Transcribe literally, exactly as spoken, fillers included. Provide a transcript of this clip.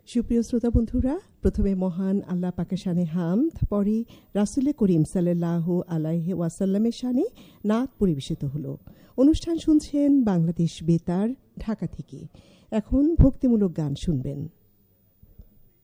সুপ্রিয় শ্রোতা বন্ধুরা, প্রথমে মহান আল্লাহ পাকের শানে হামদ, পরে রাসূলে করিম সাল্লাল্লাহু আলাইহি ওয়াসাল্লামের শানে নাত পরিবেশিত হলো। অনুষ্ঠান শুনছেন বাংলাদেশ বেতার ঢাকা থেকে। এখন ভক্তিমূলক গান শুনবেন।